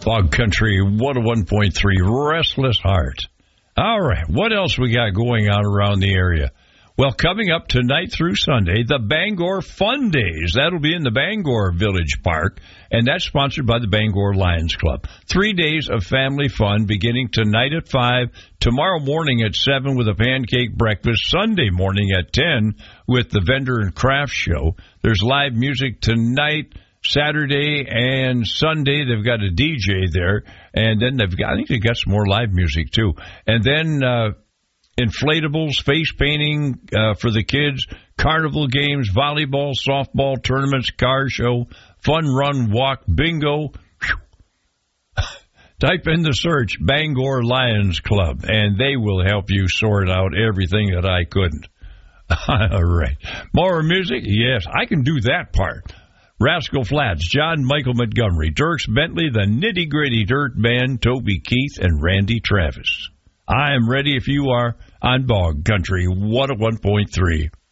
Fog Country 101.3, Restless Heart. All right, what else we got going on around the area? Well, coming up tonight through Sunday, the Bangor Fun Days. That'll be in the Bangor Village Park, and that's sponsored by the Bangor Lions Club. 3 days of family fun beginning tonight at 5, tomorrow morning at 7 with a pancake breakfast, Sunday morning at 10 with the Vendor and Craft Show. There's live music tonight, Saturday and Sunday. They've got a DJ there, and then I think they've got some more live music too. And then inflatables, face painting for the kids, carnival games, volleyball, softball tournaments, car show, fun run, walk, bingo. Type in the search Bangor Lions Club, and they will help you sort out everything that I couldn't. All right. More music? Yes, I can do that part. Rascal Flatts, John Michael Montgomery, Dierks Bentley, the Nitty Gritty Dirt Band, Toby Keith, and Randy Travis. I am ready if you are on Bog Country 101.3.